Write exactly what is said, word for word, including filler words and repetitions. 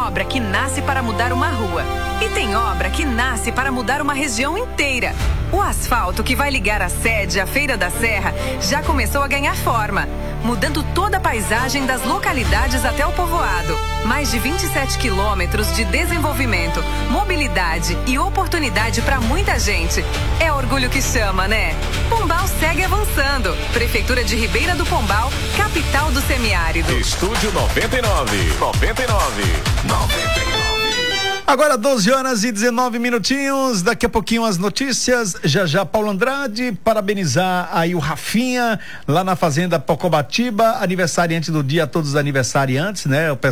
obra que nasce para mudar uma rua e tem obra que nasce para mudar uma região inteira. O asfalto que vai ligar a sede à Feira da Serra já começou a ganhar forma, mudando toda a paisagem das localidades até o povoado. Mais de vinte e sete quilômetros de desenvolvimento, mobilidade e oportunidade para muita gente. É orgulho que chama, né? Pombal segue avançando. Prefeitura de Ribeira do Pombal, capital do semiárido. Estúdio noventa e nove. noventa e nove. noventa e nove. Agora doze horas e dezenove minutinhos, daqui a pouquinho as notícias, já já Paulo Andrade, parabenizar aí o Rafinha, lá na fazenda Pocobatiba, aniversariante do dia, todos os aniversariantes, né? O